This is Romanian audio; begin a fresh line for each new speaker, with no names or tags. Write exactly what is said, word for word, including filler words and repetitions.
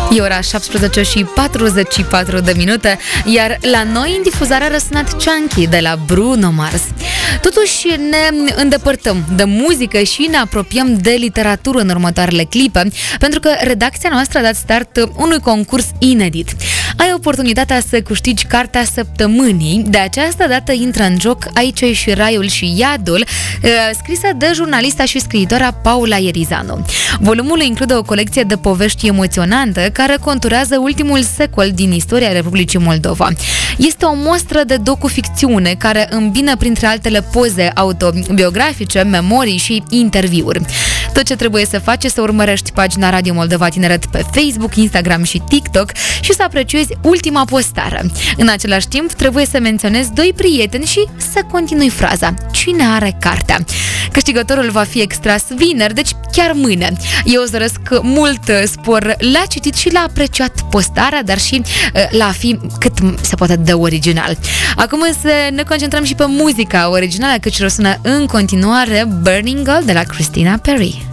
E ora șaptesprezece și patruzeci și patru de minute, iar la noi în difuzare a răsunat Chunky de la Bruno Mars. Totuși ne îndepărtăm de muzică și ne apropiem de literatură în următoarele clipe, pentru că redacția noastră a dat start unui concurs inedit. Ai oportunitatea să câștigi cartea săptămânii, de această dată intră în joc Aici e și Raiul și Iadul, scrisă de jurnalista și scriitoarea Paula Ierizanu. Volumul include o colecție de povești emoționante care conturează ultimul secol din istoria Republicii Moldova. Este o mostră de docuficțiune care îmbină printre altele poze autobiografice, memorii și interviuri. Tot ce trebuie să faci este să urmărești pagina Radio Moldova Tineret pe Facebook, Instagram și TikTok și să apreciezi ultima postare. În același timp, trebuie să menționezi doi prieteni și să continui fraza: cine are cartea? Câștigătorul va fi extras vineri, deci chiar mâine. Eu îți doresc mult spor la citit și la apreciat postarea, dar și la a fi cât se poate de original. Acum să ne concentrăm și pe muzica originală, căci răsună în continuare Burning Girl de la Christina Perri.